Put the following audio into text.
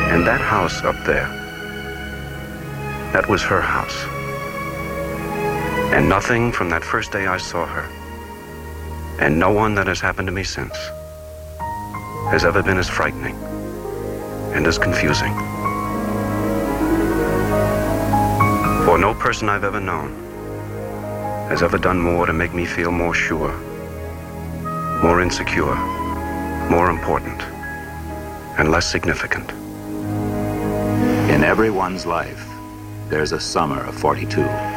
And that house up there, that was her house. And nothing from that first day I saw her, and no one that has happened to me since, has ever been as frightening and as confusing. For no person I've ever known has ever done more to make me feel more sure, more insecure, more important, and less significant. In everyone's life, there's a summer of 42.